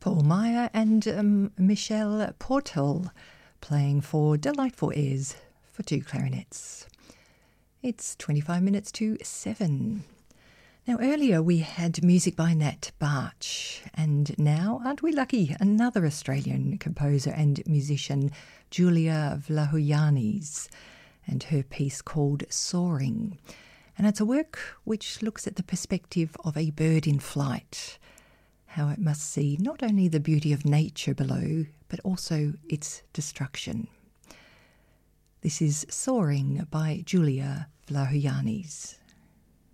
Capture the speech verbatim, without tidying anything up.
Paul Meyer and um, Michelle Portal playing for Delightful Airs for two clarinets. It's twenty-five minutes to seven. Now earlier we had music by Nat Barch, and now, aren't we lucky, another Australian composer and musician, Julia Vlahogiannis, and her piece called Soaring. And it's a work which looks at the perspective of a bird in flight, how it must see not only the beauty of nature below, but also its destruction. This is Soaring by Julia Vlahogiannis.